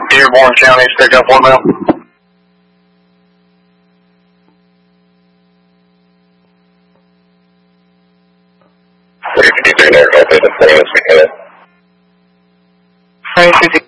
Dearborn County, pick up 1 mile. What do you do there? Go to the plane as we head. 950